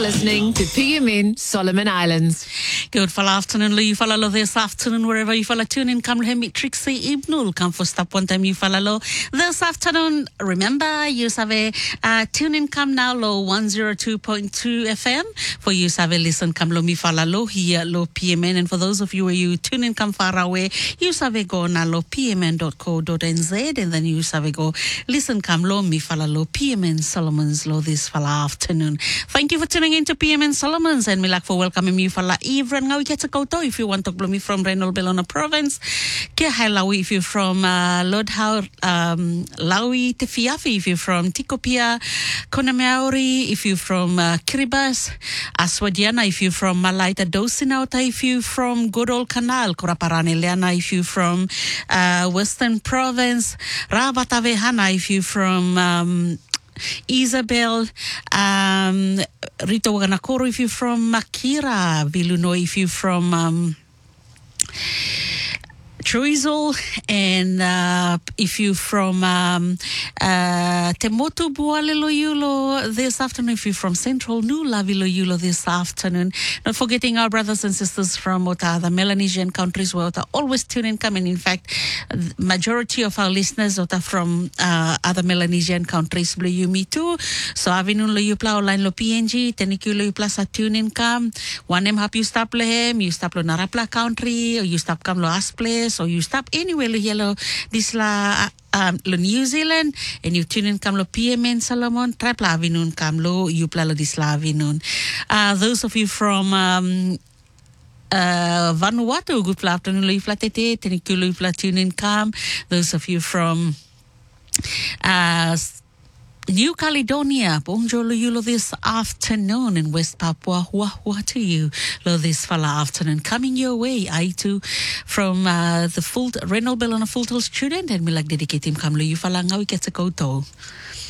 listening to PMN Solomon Islands. Good fall afternoon, Lu. You follow this afternoon wherever you follow tune in. Come hemi Trixie Ibnul. Come for stop one time you follow this afternoon. Remember, you have tune in come now low 102.2 FM. For you have listen come lo mi follow here low PMN. And for those of you where you tune in come far away, you have go na lo pmn.co.nz and then you have go listen come lo mi follow PMN Solomon's lo this fall afternoon. Thank you for tuning in to PMN Solomon's and me like for welcoming you for la evening. Now we get to go to if you want to blow me from Reynold Bellona Province. Ke hai Lawi if you're from Lord Howe, Lawi Te Fiafi if you're from Tikopia, Konameauri if you're from Kiribati, Aswadiana if you're from Malaita Dosinauta if you're from good old Canal, Koraparane Leana if you're from Western Province, Ravatavehana if you're from Isabel, Rito Waganakoro if you're from Makira, Vilunoi if you're from Truizel, and if you're from Temotu Bualeloyulo this afternoon, if you're from Central Nula Viloyulo this afternoon. Not forgetting our brothers and sisters from the Melanesian countries where always tune in coming. In fact, majority of our listeners are from other Melanesian countries. Blue you me too. So avinun lo you pla online lo PNG, teniku lo you plus a tune in come. One name hap you stop lehem, you stop lo Narapla country, or you stop come lo as place, or you stop anywhere lo yellow this la lo New Zealand, and you tune in come lo PMN Solomon, trapla avinun come lo you pla lo this la avinun. Those of you from Vanuatu, good afternoon lo you flatete, teniku lo you pla tune in come. Those of you from New Caledonia, bonjour lo this afternoon in West Papua, hua to you lo this fala afternoon. Coming your way, I too, from the full Reynold Bellona Full Tilt student, and me like dedicate him come lo you fala ngawi get to go to.